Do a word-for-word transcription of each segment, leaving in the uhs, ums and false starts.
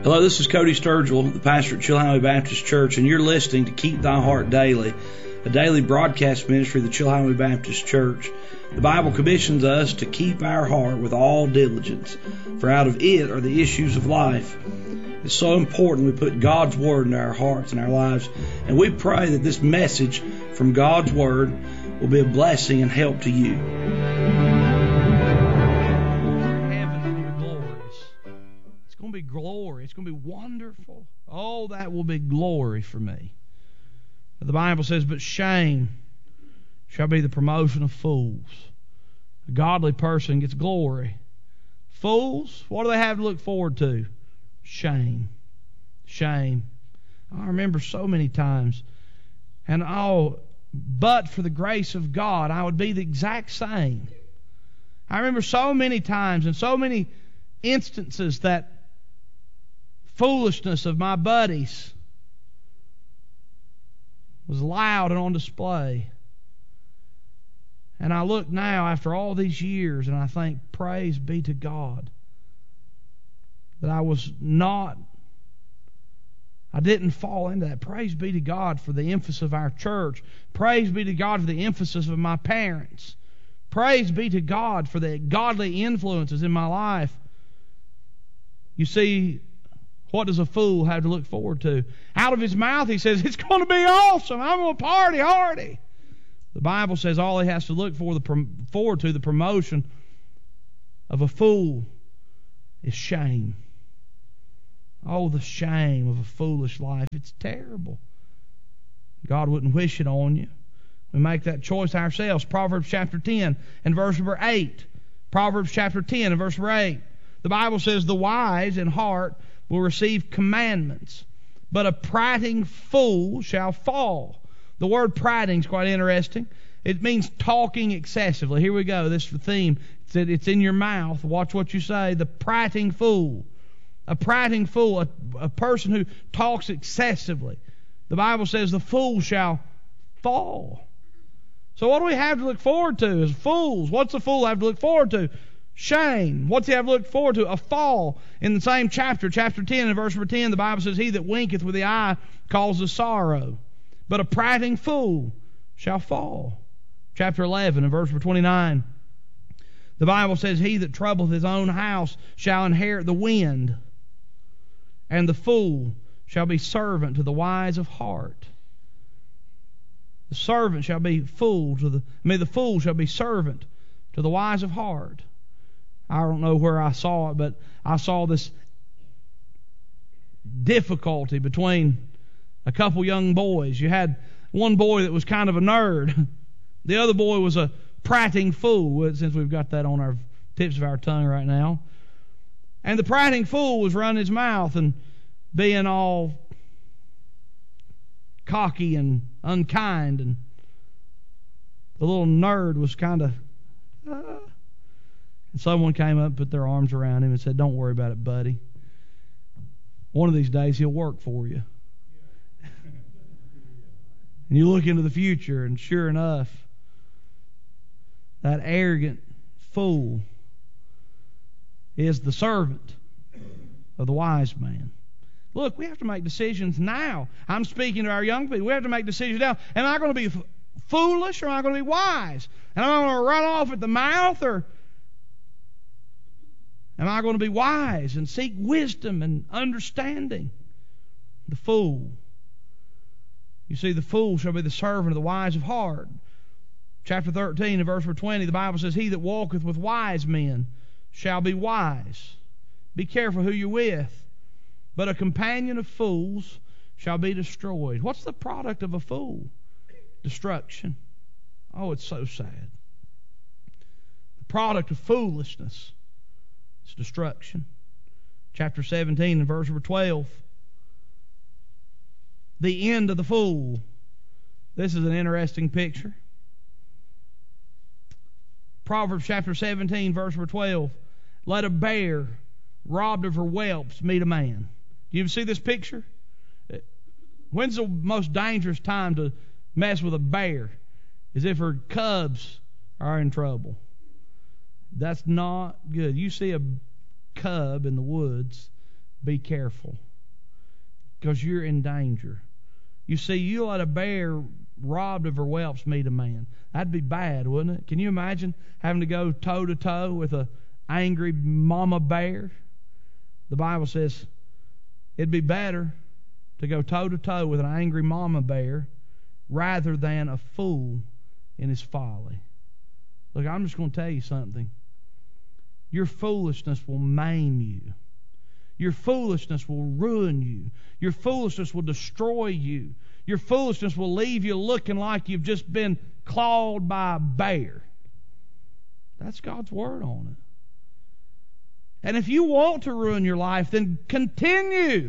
Hello, this is Cody Sturgill, the pastor at Chilhowee Baptist Church, and you're listening to Keep Thy Heart Daily, a daily broadcast ministry of the Chilhowee Baptist Church. The Bible commissions us to keep our heart with all diligence, for out of it are the issues of life. It's so important we put God's Word into our hearts and our lives, and we pray that this message from God's Word will be a blessing and help to you. Be glory. It's going to be wonderful. Oh, that will be glory for me. The Bible says, but shame shall be the promotion of fools. A godly person gets glory. Fools, what do they have to look forward to? Shame. Shame. I remember so many times, and oh, but for the grace of God, I would be the exact same. I remember so many times and so many instances that foolishness of my buddies was loud and on display. And I look now after all these years and I think, praise be to God that I was not, I didn't fall into that. Praise be to God for the emphasis of our church. Praise be to God for the emphasis of my parents. Praise be to God for the godly influences in my life. You see, what does a fool have to look forward to? Out of his mouth he says, it's going to be awesome. I'm going to party hardy. The Bible says all he has to look for the forward to, the promotion of a fool, is shame. Oh, the shame of a foolish life. It's terrible. God wouldn't wish it on you. We make that choice ourselves. Proverbs chapter ten and verse number eight. Proverbs chapter ten and verse number eight. The Bible says, the wise in heart will receive commandments, but a prating fool shall fall. The word prating is quite interesting. It means talking excessively. Here we go. This is the theme. It's, it's in your mouth. Watch what you say. The prating fool. A prating fool, a, a person who talks excessively. The Bible says the fool shall fall. So what do we have to look forward to as fools? What's the fool have to look forward to? Shame. What's he have to look forward to? A fall. In the same chapter, chapter ten and verse number ten, the Bible says, he that winketh with the eye causes sorrow, but a prating fool shall fall. Chapter eleven and verse number twenty-nine, the Bible says, he that troubleth his own house shall inherit the wind, and the fool shall be servant to the wise of heart. The servant shall be fool to the, I mean, the fool shall be servant to the wise of heart. I don't know where I saw it, but I saw this difficulty between a couple young boys. You had one boy that was kind of a nerd. The other boy was a prating fool, since we've got that on our tips of our tongue right now. And the prating fool was running his mouth and being all cocky and unkind, and the little nerd was kind of... Uh, And someone came up and put their arms around him and said, don't worry about it, buddy. One of these days he'll work for you. And you look into the future, and sure enough, that arrogant fool is the servant of the wise man. Look, we have to make decisions now. I'm speaking to our young people. We have to make decisions now. Am I going to be f- foolish or am I going to be wise? And am I going to run off at the mouth, or am I going to be wise and seek wisdom and understanding? The fool. You see, the fool shall be the servant of the wise of heart. Chapter thirteen and verse twenty, the Bible says, he that walketh with wise men shall be wise. Be careful who you're with. But a companion of fools shall be destroyed. What's the product of a fool? Destruction. Oh, it's so sad. The product of foolishness, it's destruction. Chapter seventeen and verse number twelve. The end of the fool. This is an interesting picture. Proverbs chapter seventeen, verse number twelve. Let a bear robbed of her whelps meet a man. Do you see this picture? When's the most dangerous time to mess with a bear? Is if her cubs are in trouble. That's not good. You see a cub in the woods, be careful, because you're in danger. You see, you let a bear robbed of her whelps meet a man. That'd be bad, wouldn't it? Can you imagine having to go toe to toe with a angry mama bear? The Bible says it'd be better to go toe to toe with an angry mama bear rather than a fool in his folly. Look, I'm just going to tell you something. Your foolishness will maim you. Your foolishness will ruin you. Your foolishness will destroy you. Your foolishness will leave you looking like you've just been clawed by a bear. That's God's word on it. And if you want to ruin your life, then continue.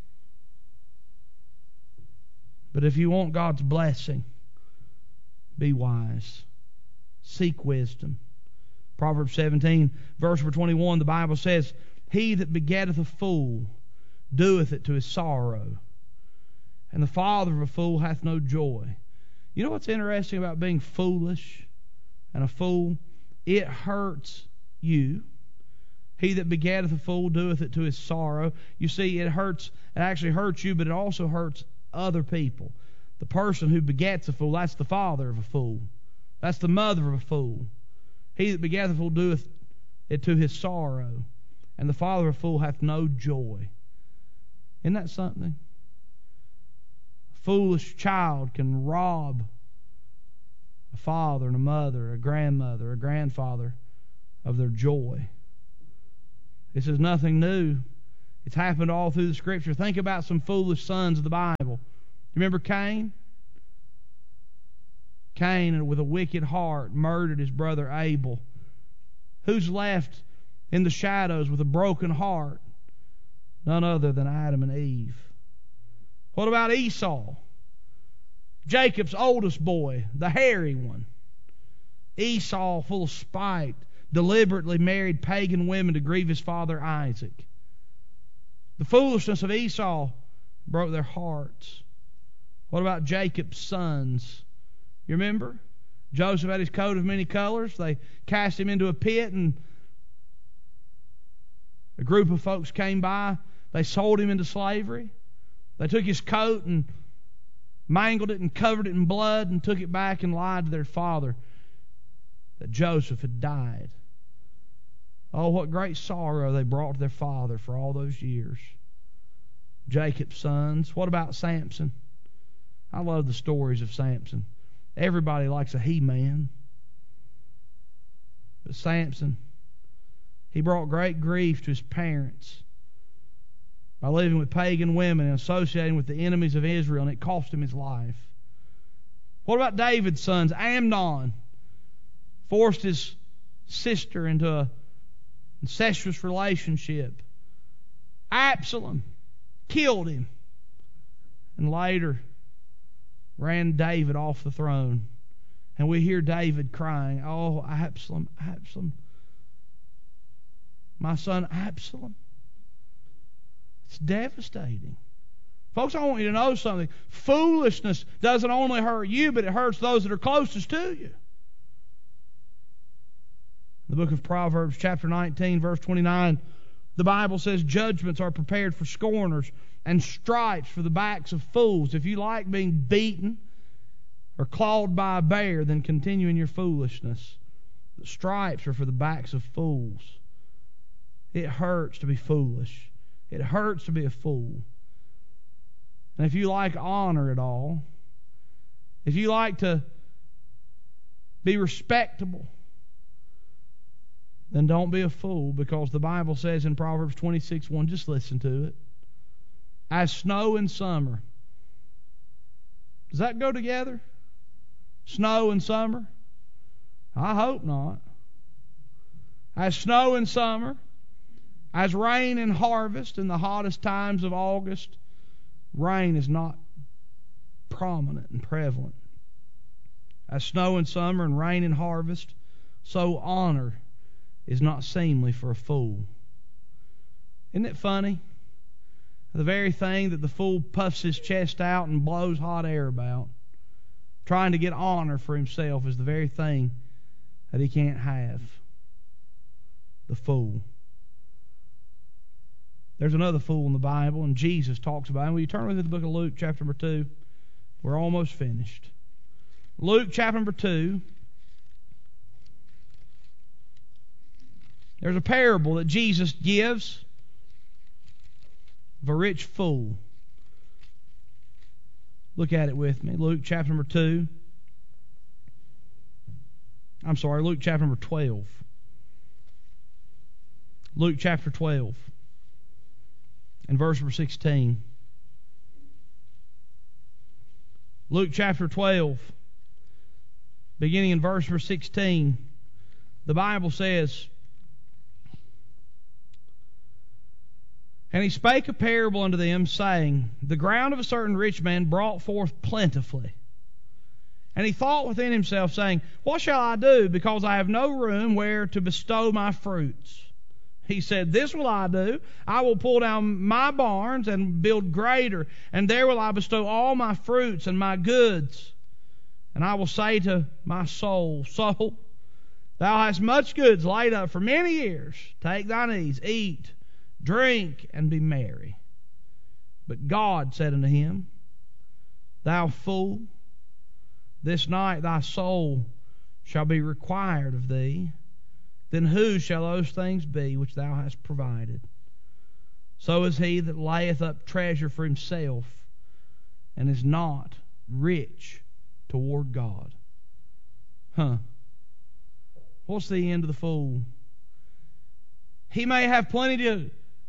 But if you want God's blessing, be wise. Seek wisdom. Proverbs seventeen, verse twenty-one, the Bible says, He that begetteth a fool doeth it to his sorrow, and the father of a fool hath no joy. You know what's interesting about being foolish and a fool? It hurts you. He that begetteth a fool doeth it to his sorrow. You see, it hurts. It actually hurts you, but it also hurts other people. The person who begets a fool, that's the father of a fool. That's the mother of a fool. He that begetteth a fool doeth it to his sorrow, and the father of a fool hath no joy. Isn't that something? A foolish child can rob a father and a mother, a grandmother, a grandfather of their joy. This is nothing new. It's happened all through the Scripture. Think about some foolish sons of the Bible. You remember Cain? Cain, with a wicked heart, murdered his brother Abel. Who's left in the shadows with a broken heart? None other than Adam and Eve. What about Esau? Jacob's oldest boy, the hairy one. Esau, full of spite, deliberately married pagan women to grieve his father Isaac. The foolishness of Esau broke their hearts. What about Jacob's sons? You remember? Joseph had his coat of many colors. They cast him into a pit, and a group of folks came by. They sold him into slavery. They took his coat and mangled it and covered it in blood and took it back and lied to their father that Joseph had died. Oh, what great sorrow they brought to their father for all those years. Jacob's sons. What about Samson? I love the stories of Samson. Everybody likes a he-man. But Samson, he brought great grief to his parents by living with pagan women and associating with the enemies of Israel, and it cost him his life. What about David's sons? Amnon forced his sister into a incestuous relationship. Absalom killed him, and later ran David off the throne. And we hear David crying, "Oh, Absalom, Absalom, my son Absalom." It's devastating. Folks, I want you to know something. Foolishness doesn't only hurt you, but it hurts those that are closest to you. The book of Proverbs, chapter nineteen, verse twenty-nine, the Bible says, "Judgments are prepared for scorners, and stripes for the backs of fools." If you like being beaten or clawed by a bear, then continue in your foolishness. The stripes are for the backs of fools. It hurts to be foolish. It hurts to be a fool. And if you like honor at all, if you like to be respectable, then don't be a fool, because the Bible says in Proverbs twenty-six one, just listen to it. As snow in summer. Does that go together? Snow and summer? I hope not. As snow in summer, as rain in harvest in the hottest times of August, rain is not prominent and prevalent. As snow in summer and rain in harvest, so honor is not seemly for a fool. Isn't it funny? The very thing that the fool puffs his chest out and blows hot air about, trying to get honor for himself, is the very thing that he can't have. The fool. There's another fool in the Bible, and Jesus talks about him. Will you turn with me to the book of Luke, chapter number two? We're almost finished. Luke, chapter number two. There's a parable that Jesus gives of a rich fool. Look at it with me. Luke, chapter number two. I'm sorry, Luke, chapter number twelve. Luke, chapter twelve. And verse number sixteen. Luke chapter twelve, beginning in verse number sixteen, the Bible says, "And he spake a parable unto them, saying, The ground of a certain rich man brought forth plentifully. And he thought within himself, saying, What shall I do, because I have no room where to bestow my fruits? He said, This will I do. I will pull down my barns and build greater, and there will I bestow all my fruits and my goods. And I will say to my soul, Soul, thou hast much goods laid up for many years. Take thine ease, eat, drink, and be merry. But God said unto him, Thou fool, this night thy soul shall be required of thee. Then whose shall those things be which thou hast provided? So is he that layeth up treasure for himself, and is not rich toward God." Huh. What's the end of the fool? He may have plenty to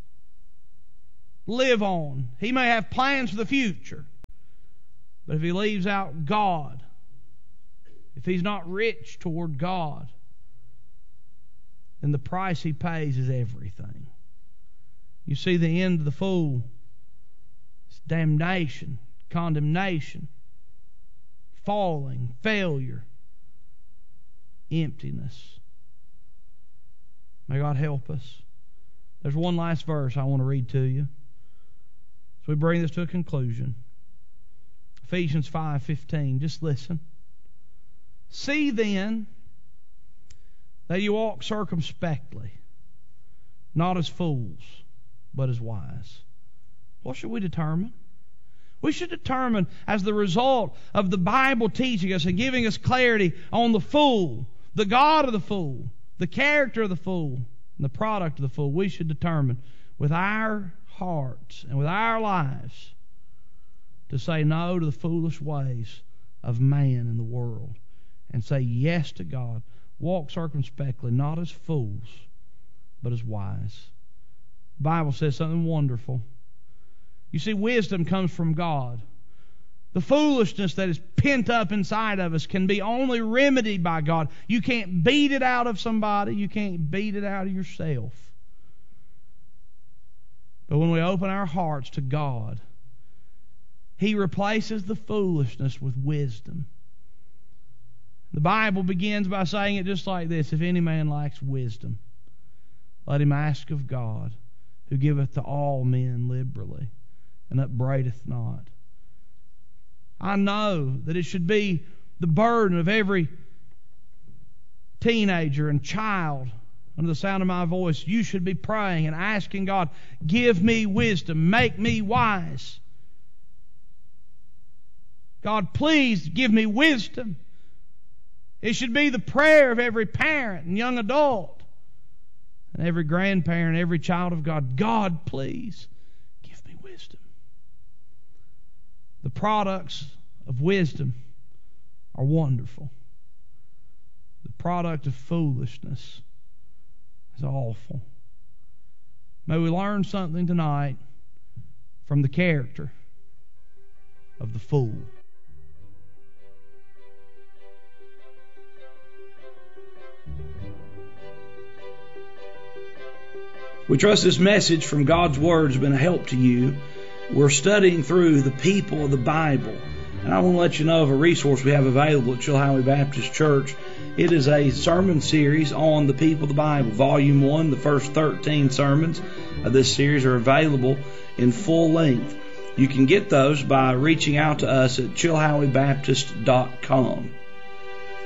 live on. He may have plans for the future. But if he leaves out God, if he's not rich toward God, then the price he pays is everything. You see, the end of the fool is damnation, condemnation, falling, failure, emptiness. May God help us. There's one last verse I want to read to you as we bring this to a conclusion. Ephesians five fifteen. Just listen. "See then that you walk circumspectly, not as fools, but as wise." What should we determine? We should determine, as the result of the Bible teaching us and giving us clarity on the fool, the God of the fool, the character of the fool, and the product of the fool, we should determine with our hearts and with our lives to say no to the foolish ways of man in the world and say yes to God. Walk circumspectly, not as fools, but as wise. The Bible says something wonderful. You see, wisdom comes from God. The foolishness that is pent up inside of us can be only remedied by God. You can't beat it out of somebody. You can't beat it out of yourself. But when we open our hearts to God, He replaces the foolishness with wisdom. The Bible begins by saying it just like this: if any man lacks wisdom, let him ask of God, who giveth to all men liberally, and upbraideth not. I know that it should be the burden of every teenager and child under the sound of my voice. You should be praying and asking God, give me wisdom, make me wise. God, please give me wisdom. It should be the prayer of every parent and young adult and every grandparent, every child of God. God, please give me wisdom. The products of wisdom are wonderful. The product of foolishness is awful. May we learn something tonight from the character of the fool. We trust this message from God's Word has been a help to you. We're studying through the people of the Bible. And I want to let you know of a resource we have available at Chilhowee Baptist Church. It is a sermon series on the people of the Bible. Volume one, the first thirteen sermons of this series are available in full length. You can get those by reaching out to us at chilhowee baptist dot com.